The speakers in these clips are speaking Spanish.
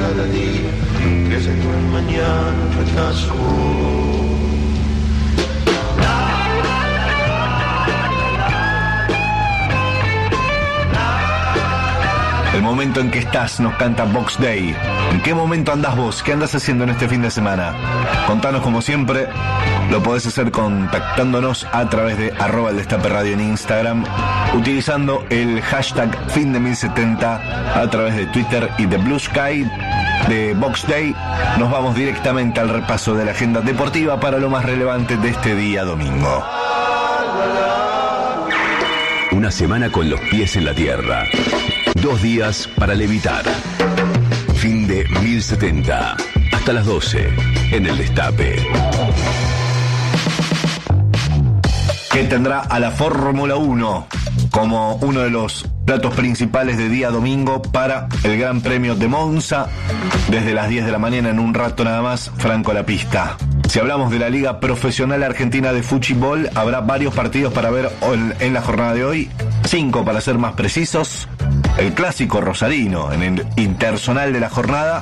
cada día, que se no es mañana, fracaso. El momento en que estás, nos canta Box Day. ¿En qué momento andás vos? ¿Qué andás haciendo en este fin de semana? Contanos como siempre. Lo podés hacer contactándonos a través de @eldestape_radio en Instagram, utilizando el hashtag fin de 1070 a través de Twitter y de Blue Sky. De Box Day nos vamos directamente al repaso de la agenda deportiva para lo más relevante de este día domingo. Una semana con los pies en la tierra. 2 días para levitar. Fin de 1070. Hasta las 12 en el Destape. Que tendrá a la Fórmula 1 como uno de los platos principales de día domingo para el Gran Premio de Monza. Desde las 10 de la mañana, en un rato nada más, Franco a la pista. Si hablamos de la Liga Profesional Argentina de Fútbol, habrá varios partidos para ver en la jornada de hoy. 5 para ser más precisos. El clásico rosarino en el interzonal de la jornada,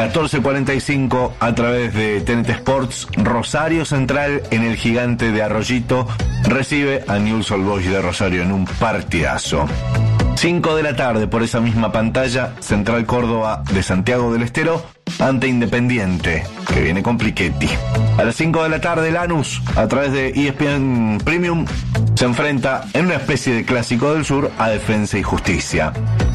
14:45 a través de TNT Sports. Rosario Central en el Gigante de Arroyito recibe a Newell's Old Boys de Rosario en un partidazo. 5 de la tarde por esa misma pantalla, Central Córdoba de Santiago del Estero ante Independiente, que viene con Plichetti. A las 5 de la tarde, Lanús, a través de ESPN Premium, se enfrenta en una especie de clásico del sur a Defensa y Justicia.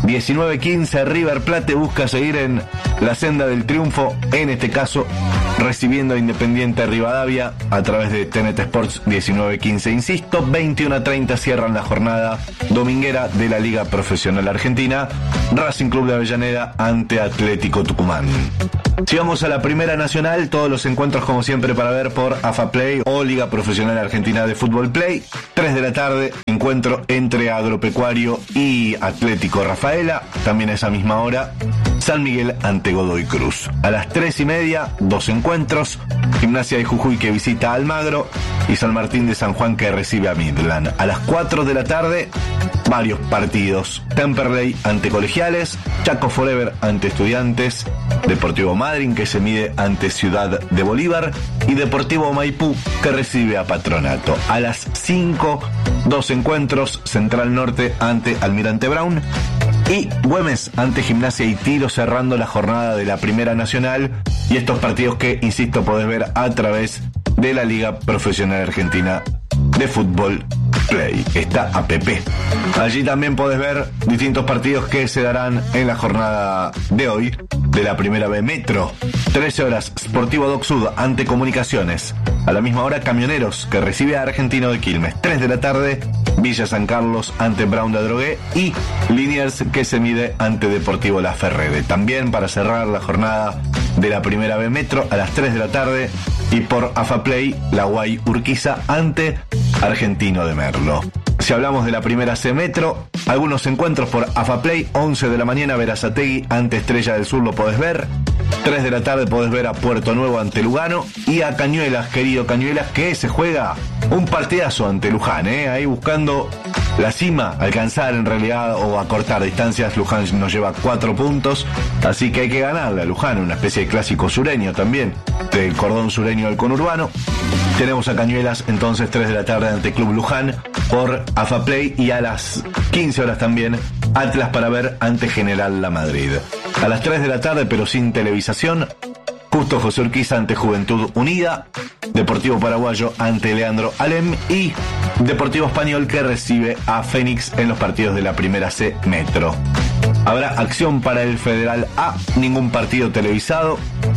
19:15, River Plate busca seguir en la senda del triunfo, en este caso recibiendo a Independiente Rivadavia a través de TNT Sports. 19:15, insisto. 21:30 cierran la jornada dominguera de la Liga Profesional Argentina, Racing Club de Avellaneda ante Atlético Tucumán. Si vamos a la Primera Nacional, todos los encuentros como siempre para ver por AFA Play o Liga Profesional Argentina de Fútbol Play. 3 de la tarde, encuentro entre Agropecuario y Atlético Rafaela. También a esa misma hora, San Miguel ante Godoy Cruz. A las 3:30, 2 encuentros. Gimnasia de Jujuy que visita a Almagro y San Martín de San Juan que recibe a Midland. A las 4 de la tarde, varios partidos. Temperley ante Colegiales, Chaco Forever ante Estudiantes, Deportivo Madryn que se mide ante Ciudad de Bolívar y Deportivo Maipú que recibe a Patronato. A las 5, 2 encuentros. Central Norte ante Almirante Brown y Güemes ante Gimnasia y Tiro cerrando la jornada de la Primera Nacional. Y estos partidos que, insisto, podés ver a través de la Liga Profesional Argentina de Fútbol Play, esta APP. Allí también podés ver distintos partidos que se darán en la jornada de hoy de la Primera B Metro. 13 horas, Sportivo Doc Sud ante Comunicaciones. A la misma hora, Camioneros que recibe a Argentino de Quilmes. 3 de la tarde, Villa San Carlos ante Brown de Adrogué y Liniers que se mide ante Deportivo La Ferrede. También para cerrar la jornada de la Primera B Metro a las 3 de la tarde y por AFA Play, La Guay Urquiza ante Argentino de Merlo. Si hablamos de la Primera C Metro, algunos encuentros por AFA Play. 11 de la mañana, Berazategui ante Estrella del Sur lo podés ver. 3 de la tarde podés ver a Puerto Nuevo ante Lugano y a Cañuelas, querido Cañuelas, que se juega un partidazo ante Luján, ahí buscando la cima, alcanzar en realidad o acortar distancias. Luján nos lleva 4 puntos, así que hay que ganarle a Luján, una especie de clásico sureño también, del cordón sureño del conurbano. Tenemos a Cañuelas entonces 3 de la tarde ante Club Luján por AFA Play y a las 15 horas también Atlas para ver ante General La Madrid. A las 3 de la tarde, pero sin televisación, Justo José Urquiza ante Juventud Unida, Deportivo Paraguayo ante Leandro Alem y Deportivo Español que recibe a Fénix en los partidos de la Primera C Metro. Habrá acción para el Federal A, ningún partido televisado.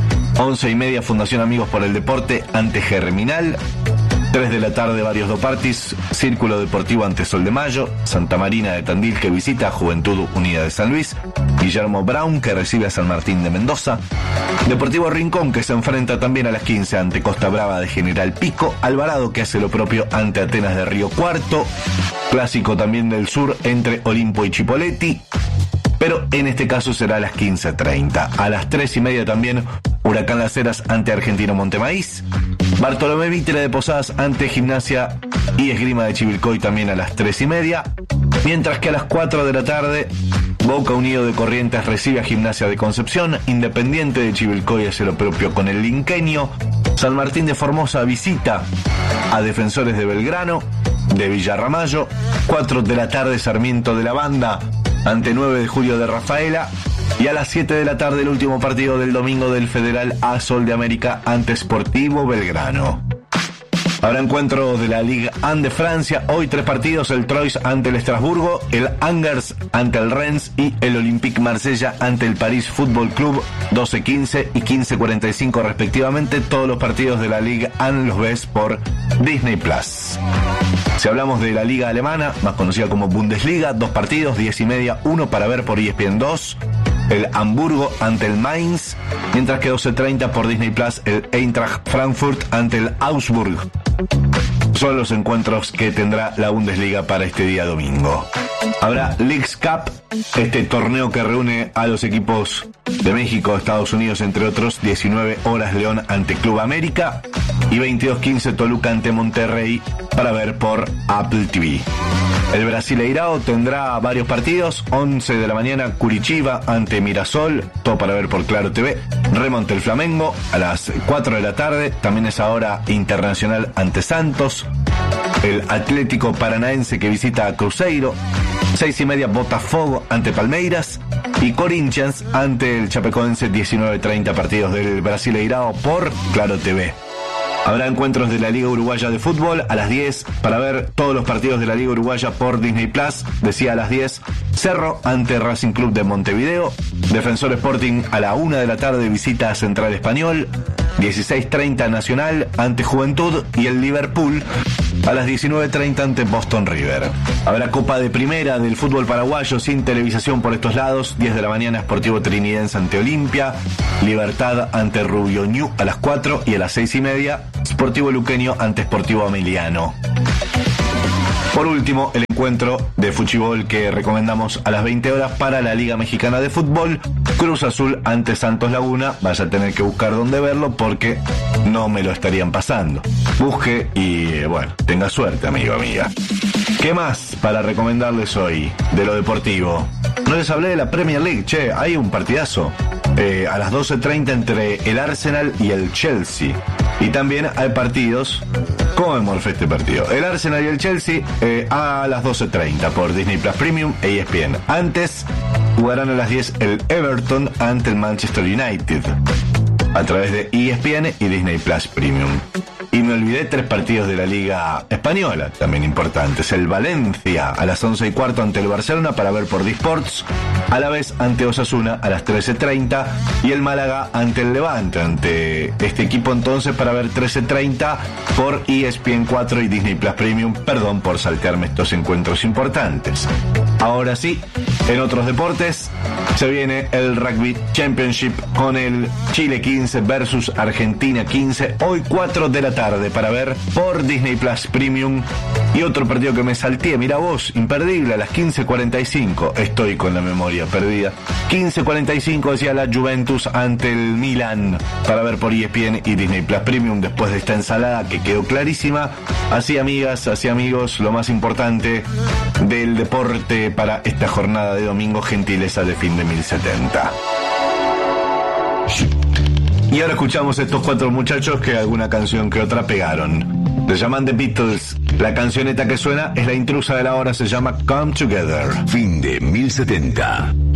11:30, Fundación Amigos por el Deporte ante Germinal. 3 de la tarde, varios dopartis. Círculo Deportivo ante Sol de Mayo. Santa Marina de Tandil que visita a Juventud Unida de San Luis. Guillermo Brown que recibe a San Martín de Mendoza. Deportivo Rincón que se enfrenta también a las 15 ante Costa Brava de General Pico. Alvarado que hace lo propio ante Atenas de Río Cuarto. Clásico también del sur entre Olimpo y Chipoleti, pero en este caso será a las 15:30. A las 3:30 también, Huracán Las Heras ante Argentino Montemaíz. Bartolomé Mitre de Posadas ante Gimnasia y Esgrima de Chivilcoy también a las 3:30. Mientras que a las 4 de la tarde, Boca Unido de Corrientes recibe a Gimnasia de Concepción. Independiente de Chivilcoy hace lo propio con el Linqueño. San Martín de Formosa visita a Defensores de Belgrano, de Villarramayo. 4 de la tarde Sarmiento de la Banda ante 9 de Julio de Rafaela. Y a las 7 de la tarde el último partido del domingo del Federal A Sol de América ante Sportivo Belgrano. Habrá encuentros de la Ligue 1 de Francia. Hoy 3 partidos: el Troyes ante el Estrasburgo, el Angers ante el Rennes y el Olympique Marsella ante el París Football Club, 12:15 y 15:45 respectivamente. Todos los partidos de la Ligue 1 los ves por Disney Plus. Si hablamos de la Liga Alemana, más conocida como Bundesliga, 2 partidos, 10:30, uno para ver por ESPN 2. El Hamburgo ante el Mainz, mientras que 12:30 por Disney Plus el Eintracht Frankfurt ante el Augsburg. Son los encuentros que tendrá la Bundesliga para este día domingo. Habrá Leagues Cup, este torneo que reúne a los equipos de México, Estados Unidos, entre otros. 19 horas León ante Club América y 22:15 Toluca ante Monterrey para ver por Apple TV. El Brasileirao tendrá varios partidos. 11 de la mañana Curitiba ante Mirasol, todo para ver por Claro TV. Remo ante el Flamengo a las 4 de la tarde, también es ahora Internacional ante Santos. El Atlético Paranaense que visita a Cruzeiro. 6:30 Botafogo ante Palmeiras y Corinthians ante el Chapecoense. 19:30 partidos del Brasileirao por Claro TV. Habrá encuentros de la Liga Uruguaya de Fútbol a las 10 para ver todos los partidos de la Liga Uruguaya por Disney Plus. Decía a las 10, Cerro ante Racing Club de Montevideo. Defensor Sporting a la 1 de la tarde visita a Central Español. 16:30 Nacional ante Juventud y el Liverpool a las 19:30 ante Boston River. Habrá Copa de Primera del fútbol paraguayo sin televisación por estos lados. 10 de la mañana Sportivo Trinidense ante Olimpia. Libertad ante Rubio Ñu a las 4 y a las 6:30 Sportivo Luqueño ante Sportivo Ameliano. Por último, el encuentro de fútbol que recomendamos a las 20 horas para la Liga Mexicana de Fútbol. Cruz Azul ante Santos Laguna. Vas a tener que buscar dónde verlo porque no me lo estarían pasando. Busque y, bueno, tenga suerte, amigo, amiga. ¿Qué más para recomendarles hoy de lo deportivo? No les hablé de la Premier League, che, hay un partidazo. A las 12:30 entre el Arsenal y el Chelsea. Y también hay partidos. ¿Cómo me morfé este partido? El Arsenal y el Chelsea a las 12:30 por Disney Plus Premium e ESPN. Antes jugarán a las 10 el Everton ante el Manchester United a través de ESPN y Disney Plus Premium. Y me olvidé 3 partidos de la Liga Española, también importantes. El Valencia a las 11:15 ante el Barcelona para ver por Disports. A la vez ante Osasuna a las 13:30. Y el Málaga ante el Levante, ante este equipo entonces para ver 13:30 por ESPN 4 y Disney Plus Premium. Perdón por saltearme estos encuentros importantes. Ahora sí, en otros deportes se viene el Rugby Championship con el Chile 15 versus Argentina 15. Hoy 4 de la tarde para ver por Disney Plus Premium. Y otro partido que me salteé, mira vos, imperdible, a las 15:45. Estoy con la memoria perdida. 15:45 decía la Juventus ante el Milan para ver por ESPN y Disney Plus Premium después de esta ensalada que quedó clarísima. Así, amigas, así, amigos, lo más importante del deporte para esta jornada de domingo, gentileza de fin de 1070. Y ahora escuchamos a estos 4 muchachos que alguna canción que otra pegaron. Se llaman The Beatles. La cancioneta que suena es La Intrusa de la Hora, se llama Come Together. Fin de 1070.